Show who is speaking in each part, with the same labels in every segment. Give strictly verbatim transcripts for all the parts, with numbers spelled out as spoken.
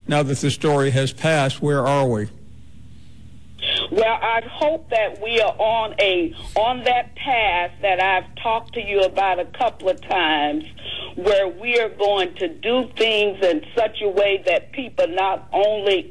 Speaker 1: now that the story has passed? Where are we?
Speaker 2: Well, I'd hope that we are on a on that path that I've talked to you about a couple of times, where we are going to do things in such a way that people not only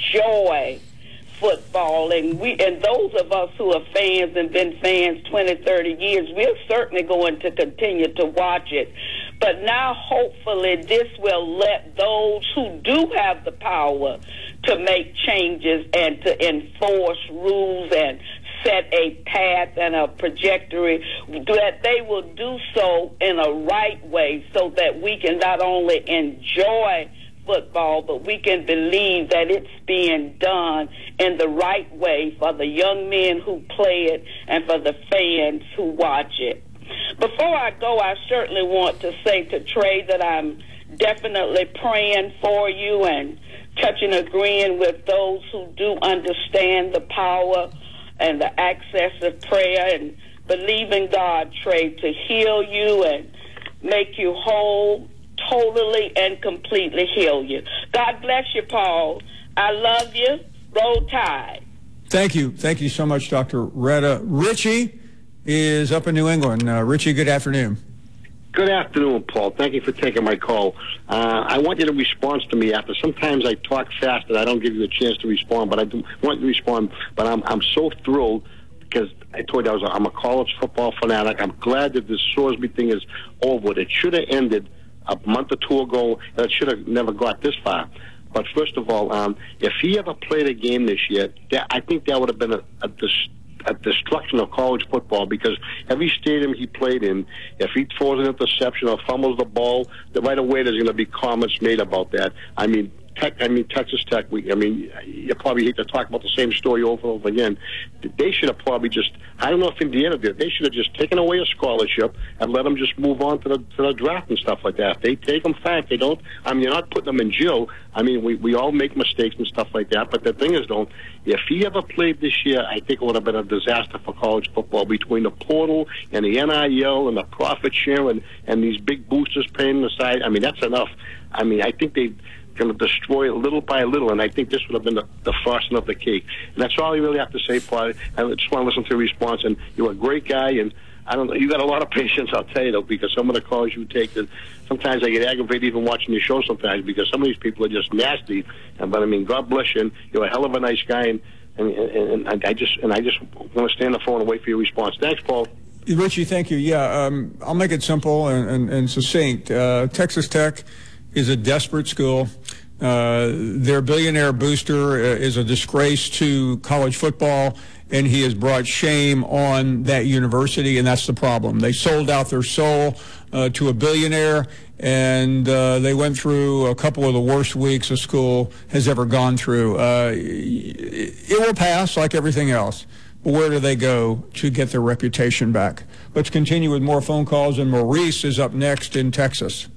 Speaker 2: enjoy football, and we and those of us who are fans and been fans twenty, thirty years, we're certainly going to continue to watch it. But now, hopefully, this will let those who do have the power to make changes and to enforce rules and set a path and a trajectory, that they will do so in a right way so that we can not only enjoy football, but we can believe that it's being done in the right way for the young men who play it and for the fans who watch it. Before I go, I certainly want to say to Trey that I'm definitely praying for you and touching, agreeing with those who do understand the power and the access of prayer, and believing God, Trey, to heal you and make you whole, totally and completely heal you. God bless you, Paul. I love you. Roll Tide.
Speaker 1: Thank you. Thank you so much, Doctor Retta. Richie is up in New England. Uh, Richie, good afternoon.
Speaker 3: Good afternoon, Paul. Thank you for taking my call. Uh, I want you to respond to me after. Sometimes I talk fast and I don't give you a chance to respond, but I do want to respond. But I'm I'm so thrilled because I told you I was a, I'm a college football fanatic. I'm glad that this Sorsby thing is over. It should have ended a month or two ago, and it should have never got this far. But first of all, um, if he ever played a game this year, that, I think that would have been a, a, a destruction of college football, because every stadium he played in, if he throws an interception or fumbles the ball, then right away there's going to be comments made about that. I mean, Tech, I mean, Texas Tech, we, I mean, you probably hate to talk about the same story over and over again. They should have probably just, I don't know if Indiana did, they should have just taken away a scholarship and let them just move on to the, to the draft and stuff like that. If they take them, fine. If they don't, I mean, you're not putting them in jail. I mean, we, we all make mistakes and stuff like that, but the thing is, though, if he ever played this year, I think it would have been a disaster for college football, between the portal and the N I L and the profit share and, and these big boosters paying the side. I mean, that's enough. I mean, I think they going to destroy it little by little, and I think this would have been the, the frosting of the cake. And that's all you really have to say, Paul. I just want to listen to your response, and you're a great guy, and I don't know, you got a lot of patience, I'll tell you, though, because some of the calls you take, that sometimes I get aggravated even watching your show sometimes, because some of these people are just nasty. And, but I mean, God bless you, and you're a hell of a nice guy, and and, and, and I just and I just want to stay on the phone and wait for your response. Thanks, Paul.
Speaker 1: Richie, thank you. Yeah, um, I'll make it simple and, and, and succinct. Uh, Texas Tech is a desperate school. Uh, their billionaire booster is a disgrace to college football, and he has brought shame on that university, and that's the problem. They sold out their soul uh, to a billionaire, and uh, they went through a couple of the worst weeks a school has ever gone through. Uh, it will pass like everything else. But where do they go to get their reputation back? Let's continue with more phone calls, and Maurice is up next in Texas.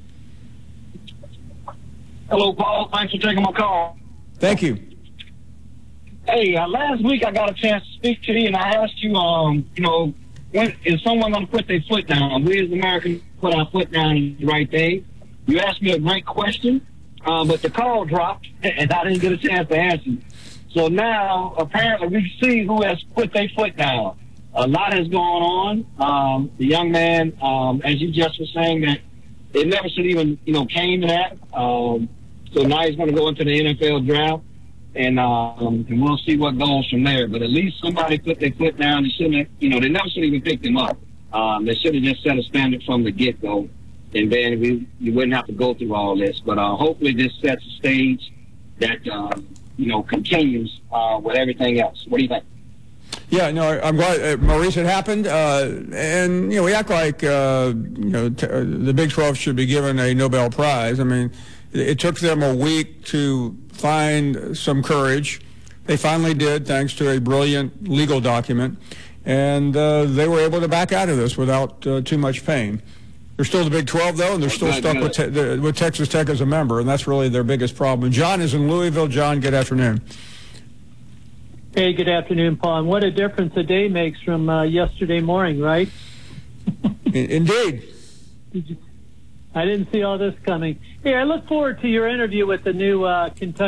Speaker 4: Hello, Paul. Thanks for taking my call.
Speaker 1: Thank you.
Speaker 4: Hey, uh, last week I got a chance to speak to you, and I asked you, um, you know, when is someone going to put their foot down? We as Americans put our foot down in the right thing. You asked me a great question, uh, but the call dropped, and I didn't get a chance to answer. So now, apparently, we see who has put their foot down. A lot has gone on. Um, the young man, um, as you just were saying, that it never should even, you know, came to that. Um, so now he's going to go into the N F L draft, and um, and we'll see what goes from there. But at least somebody put their foot down. They shouldn't have, you know, they never should even pick him up. Um, they should have just set a standard from the get-go, and then we, you wouldn't have to go through all this. But uh, hopefully this sets a stage that, uh, you know, continues uh, with everything else. What do you think?
Speaker 1: Yeah, no, I'm glad, uh, Maurice, it happened. Uh, and, you know, we act like, uh, you know, t- uh, the Big twelve should be given a Nobel Prize. I mean, it, it took them a week to find some courage. They finally did, thanks to a brilliant legal document. And uh, they were able to back out of this without uh, too much pain. They're still the Big twelve, though, and they're still stuck with, te- the, with Texas Tech as a member, and that's really their biggest problem. John is in Louisville. John, good afternoon.
Speaker 5: Hey, good afternoon, Paul. And what a difference a day makes from uh, yesterday morning, right?
Speaker 1: Indeed.
Speaker 5: Did you, I didn't see all this coming. Hey, I look forward to your interview with the new uh, Kentucky